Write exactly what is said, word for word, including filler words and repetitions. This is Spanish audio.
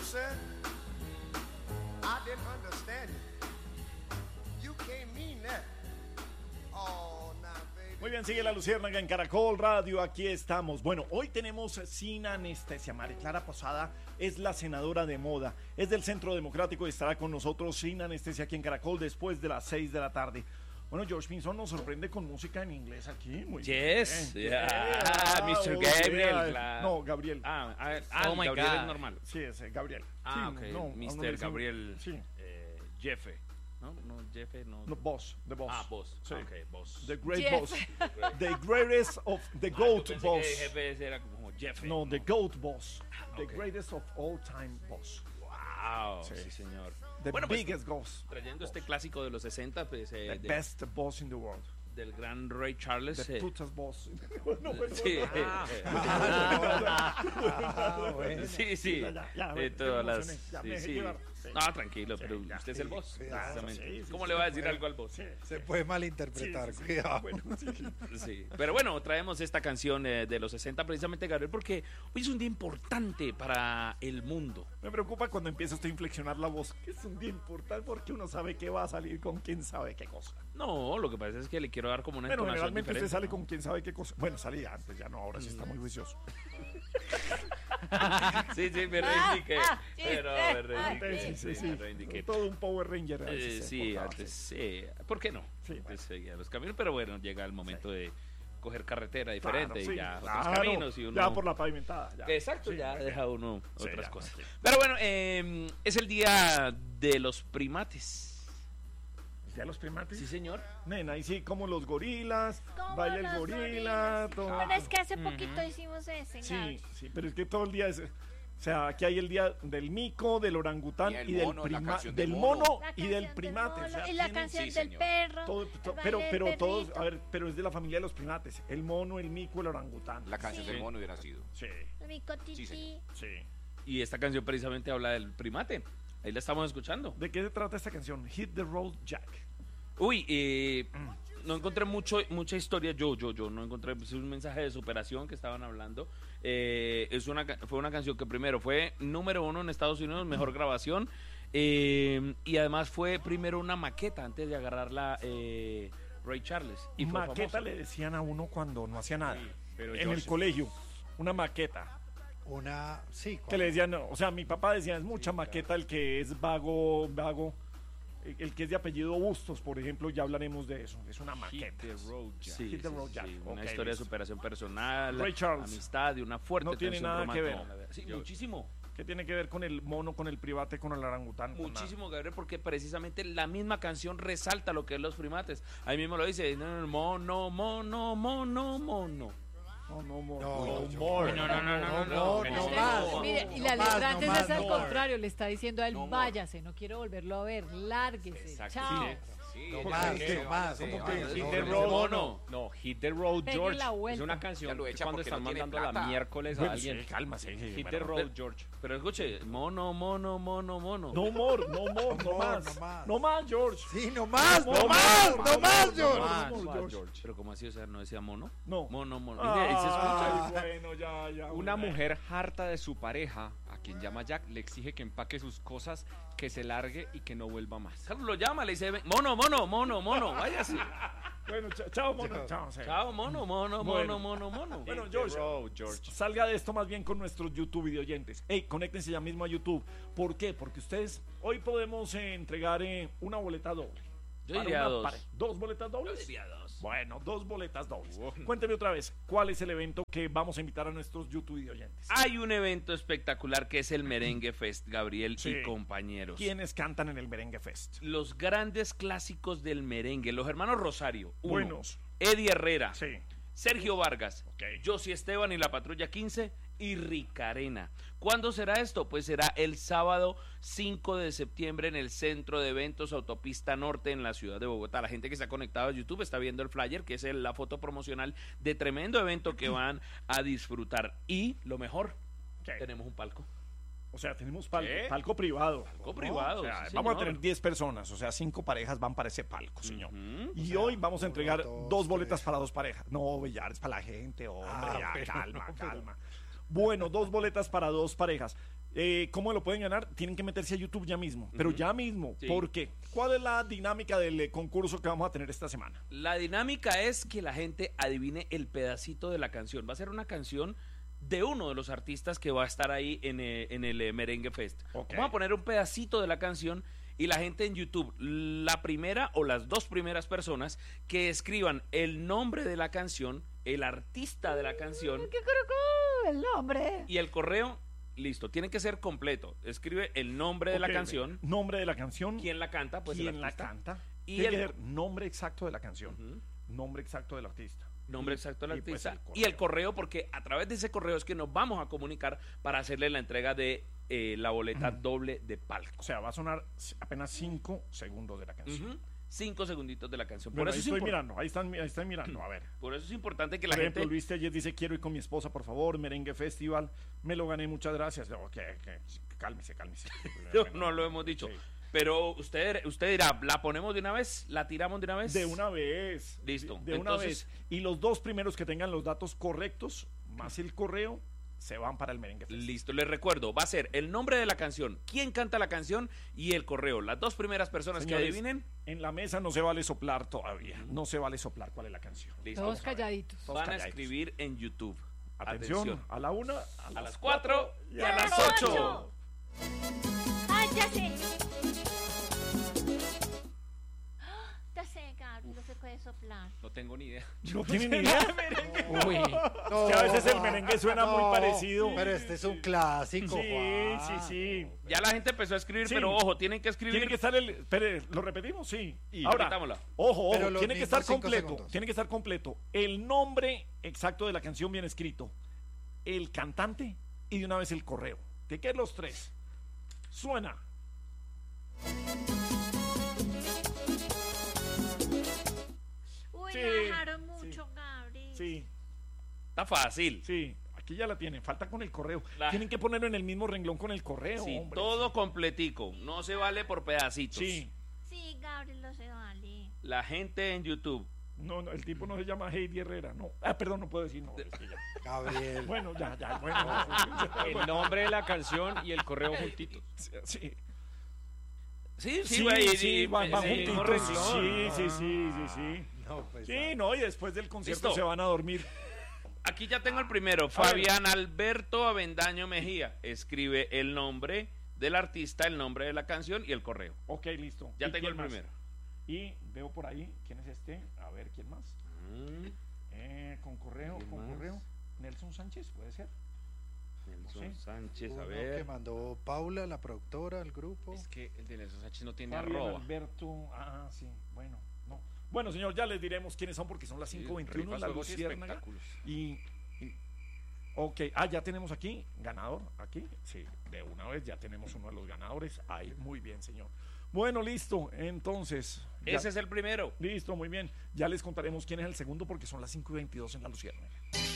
said I didn't understand you. You can't mean that. Oh, now, baby. Muy bien, sigue la Luciérnaga en Caracol Radio, aquí estamos. Bueno, hoy tenemos sin anestesia. María Clara Posada es la senadora de moda, es del Centro Democrático y estará con nosotros sin anestesia aquí en Caracol después de las seis de la tarde. Bueno, George Pinzón nos sorprende con música en inglés aquí. Muy yes, bien. yeah. Yeah. mister Oh, Gabriel. yeah. La... No, Gabriel. Ah, ah, ah Oh my Gabriel God. es normal. Sí, es eh, Gabriel. Ah, sí, ok. no, mister no, Gabriel. Sí. Eh, Jefe. No, no, Jefe, no. No, boss, the boss. Ah, boss. Sí. Ah, ok, boss. The great Jeff. boss. The greatest of the Ah, yo goat pensé boss. que jefe era como Jefe. No, the goat boss. The Ok. greatest of all time boss. Wow, sí, Sí. señor. The Bueno, pues, biggest boss. trayendo este clásico de los sesenta, pues, eh, The de- best boss in the world. del gran Ray Charles. The eh, putas boss. No, bueno, sí, Ah, bueno. sí, sí. Ya, ya, ya, de me todas las. emocioné, ya sí, me dejé sí. llevar, sí. No, tranquilo, Sí, pero ya, usted es sí, el boss, claro, precisamente. sí, sí, ¿Cómo sí, le va a sí, decir puede. algo al boss? Sí, Se puede malinterpretar, sí, sí, sí. cuidado. Bueno, sí. Sí, pero bueno, traemos esta canción eh, de los sesenta precisamente, Gabriel, porque hoy es un día importante para el mundo. Me preocupa cuando empieza usted a inflexionar la voz, que es un día importante porque uno sabe que va a salir con quién sabe qué cosa. No, lo que pasa es que le quiero dar como una Bueno, entonación generalmente usted diferente, sale ¿no? con quién sabe qué cosa. Bueno, salía antes, ya no, ahora sí está muy juicioso. Sí, sí, me Ah, reivindiqué. ah, Pero chiste. me reivindiqué. Sí, sí, sí. me reivindiqué. Todo un Power Ranger. a Eh, veces se sí, portaba antes así. sí. ¿Por qué no? Sí, Antes bueno. seguía los caminos, pero bueno, llega el momento de coger carretera diferente Claro, sí, y ya claro, otros caminos y uno... ya por la pavimentada. Ya. Exacto, Sí, ya muy deja bien. uno Sí, otras ya, cosas. sí. Pero bueno, eh, es el día de los primates. ¿Ya los primates? Sí, señor. Nena, y sí, como los gorilas, Como baila el los gorila, gorilas. todo. Bueno, es que hace poquito hicimos ese. Sí, sí, pero es que todo el día es... O sea, aquí hay el día del mico, del orangután Y el y del mono, la prima, canción del del mono, mono. La y del canción primate. mono, O sea, y la tienen- canción sí, del señor. perro. todo- el to- baile pero del pero todos, perrito. a ver, pero es de la familia de los primates. El mono, el mico, el orangután. La canción Sí. del mono hubiera sido. Sí, Mi cotiti. señor. sí. Y esta canción precisamente habla del primate. Ahí la estamos escuchando. ¿De qué se trata esta canción? Hit the Road Jack. Uy, eh, no encontré mucho, mucha historia. Yo, yo, yo no encontré. Es un mensaje de superación que estaban hablando. Eh, es una, ca- fue una canción que primero fue número uno en Estados Unidos, mejor grabación. eh, y además fue primero una maqueta antes de agarrarla eh, Ray Charles. Y fue Maqueta famosa. le decían a uno cuando no hacía nada. Sí, pero en George- el colegio, una maqueta. Una, sí, Que cuando- le decían, o sea, mi papá decía, es mucha maqueta el que es vago, vago. El el que es de apellido Bustos, por ejemplo, ya hablaremos de eso. Es una Hit maqueta. the Road Jack. Sí, Hit the sí, Road sí, Jack. sí, una Ok, historia listo. de superación personal, Ray Charles. amistad y una fuerte No tiene tensión nada que ver. romántica. Sí, Yo- muchísimo. ¿Qué tiene que ver con el mono, con el private, con el orangután? Con Muchísimo, Gabriel, porque precisamente la misma canción resalta lo que es los primates. Ahí mismo lo dice, no, no, mono, mono, mono, mono. nada. No, no, mo- No, no, yo- more. No, no, no, no, no, no, no, no no, más. no. Mire, y no la más, letra no antes más, es al no. contrario, le está diciendo a él, No more. váyase, no quiero volverlo a ver, lárguese, Exacto. chao. Sí. Sí, No es más, que- no más, sí, ¿cómo sí, que? sí, No, sí, no, sí, no. Mono. No, Hit the Road Pegue George. la vuelta. Es una Ya canción lo que echa cuando porque están no tiene mandando la plata. miércoles a Bueno, alguien. sí, cálmase. sí, Hit bueno. the Road George. Pero escuche, mono, mono, mono, mono. No more, no more, no, No more, más. no más. No más, George. Sí, no más, no, No más, más, no más, no George. más. Más, más, George. George. Pero como así, o sea, no decía mono. No. Mono, mono. Mire, ahí se escucha. Ay, bueno, ya, ya. Una bueno. mujer harta de su pareja, a quien llama Jack, le exige que empaque sus cosas, que se largue y que no vuelva más. Carlos lo llama, le dice, ven, mono, mono, mono, mono, váyase. Bueno, cha- chao, mono. Chao, sí. Chao, mono, mono, Bueno. mono, mono, mono. Bueno, Hit the George, road, George. salga de esto más bien con nuestros YouTube videoyentes. Ey, conéctense ya mismo a YouTube. ¿Por qué? Porque ustedes, hoy podemos eh, entregar eh, una boleta doble. Yo Para diría una dos. pare- ¿Dos boletas Yo dobles? diría dos. Bueno, dos boletas dobles. Wow. Cuénteme otra vez, ¿cuál es el evento que vamos a invitar a nuestros YouTube videoyentes? Hay un evento espectacular que es el Merengue Fest, Gabriel Sí. y compañeros. ¿Quiénes cantan en el Merengue Fest? Los grandes clásicos del merengue, los hermanos Rosario, uno. Buenos. Eddie Herrera, Sí. Sergio Vargas, Ok. Josie Esteban y la Patrulla quince y Ricarena. ¿Cuándo será esto? Pues será el sábado cinco de septiembre en el Centro de Eventos Autopista Norte en la ciudad de Bogotá. La gente que está conectada a YouTube está viendo el flyer, que es el- la foto promocional de tremendo evento que van a disfrutar. Y lo mejor, ¿Qué? tenemos un palco. O sea, tenemos palco, ¿Qué? palco privado. Palco privado, O sea, sí, vamos a señor. tener diez personas, o sea, cinco parejas van para ese palco, señor. Ujú. Y hoy vamos a entregar uno, dos, dos boletas tres. para dos parejas. No, Bellar, es para la gente, hombre, Ah, ya, bueno, calma, no, pero- calma. Bueno, dos boletas para dos parejas. Eh, ¿Cómo lo pueden ganar? Tienen que meterse a YouTube ya mismo, pero Ujú. ya mismo. Sí. ¿Por qué? ¿Cuál es la dinámica del eh, concurso que vamos a tener esta semana? La dinámica es que la gente adivine el pedacito de la canción. Va a ser una canción de uno de los artistas que va a estar ahí en, eh, en el eh, Merengue Fest. Ok. Vamos a poner un pedacito de la canción y la gente en YouTube, la primera o las dos primeras personas que escriban el nombre de la canción, el artista de la canción ¿Qué creo el nombre? y el correo, listo. Tiene que ser completo. Escribe el nombre de la Ok, canción, Nombre de la canción. quién la canta, pues el ¿Quién la artista. canta? Y Tiene el- que ser nombre exacto de la canción. Ujú. Nombre exacto del artista. Nombre Y- exacto del y, pues, artista el y el correo, porque a través de ese correo es que nos vamos a comunicar para hacerle la entrega de eh, la boleta doble de palco. O sea, va a sonar s- apenas cinco segundos de la canción. Ujú. Cinco segunditos de la canción. Bueno, Por, ahí eso es estoy impor- mirando, ahí están, ahí estoy mirando. A ver. por eso es importante que la Por ejemplo, gente... Luis Telles dice, quiero ir con mi esposa, por favor, Merengue Festival. Me lo gané, muchas gracias. No, que, que- cálmese, cálmese. No, no lo hemos dicho. Sí. Pero usted, usted dirá, ¿la ponemos de una vez? ¿La tiramos de una vez? De una vez. Listo. De, de una Entonces- vez. Y los dos primeros que tengan los datos correctos, más el correo, se van para el Merengue Festival. Listo, les recuerdo, va a ser el nombre de la canción, quién canta la canción y el correo. Las dos primeras personas Señores, que adivinen, En la mesa no se vale soplar todavía. No se vale soplar cuál es la canción. listo. Todos calladitos. Todos Van a calladitos. escribir en YouTube. Atención, a la una, A las cuatro y a las las ocho. ocho. ¡Ay, ya sé! Ya sé, Gabriel, no se puede soplar. No tengo ni idea. No tienen ni idea. Uy, no, Que a veces el merengue suena muy parecido. Pero este es un clásico, Sí, Juan. sí, sí. Ya la gente empezó a escribir, Sí. pero ojo, tienen que escribir. Tiene que estar el. Espere, ¿lo repetimos? Sí. Y Ahora, repitámosla. ojo, Pero ojo, los tiene que mismos estar cinco completo. segundos. Tiene que estar completo. El nombre exacto de la canción bien escrito, el cantante y de una vez el correo. ¿De qué los tres? Suena. Uy, Sí, la dejaron sí. mucho, Gabriel. Sí, Está fácil. sí. Aquí ya la tienen. Falta con el correo. La- Tienen que ponerlo en el mismo renglón con el correo, Sí, hombre. todo completico. No se vale por pedacitos. Sí. Sí, Gabriel, lo se vale. La gente en YouTube. No, no, el tipo no se llama Heidi Herrera. No. Ah, perdón, no puedo decir no. es que ya. Gabriel. Bueno, ya, ya. Bueno, El nombre de la canción y el correo juntitos. sí. Sí, sí, Sí, güey, sí, y- van, van sí, juntitos. mismo renglón. Sí, sí, sí, sí, sí. No, pues, Sí, no, y después del concierto Listo. se van a dormir. Aquí ya tengo el primero. Fabián Alberto Avendaño Mejía. Escribe el nombre del artista, el nombre de la canción y el correo. Ok, listo. Ya ¿Y tengo quién el más? primero. Y veo por ahí, ¿quién es este? A ver, ¿quién más? Mm, Eh, con correo, ¿Quién con más? correo. Nelson Sánchez, puede ser. Nelson Sí. Sánchez, a uno que ver. mandó Paula, la productora, el grupo. Es que el de Nelson Sánchez no tiene Fabián arroba. Alberto, ah, sí, bueno, no. Bueno, señor, ya les diremos quiénes son porque son las cinco veintiuno en la Rifas, juegos y Luciérnaga. espectáculos. Y, y- ok, ah, ya tenemos aquí, ganador, aquí, sí, de una vez ya tenemos uno de los ganadores, ahí, muy bien, señor. Bueno, listo, entonces, ya- Ese es el primero. listo, muy bien, ya les contaremos quién es el segundo porque son las cinco y veintidós en la Luciérnaga.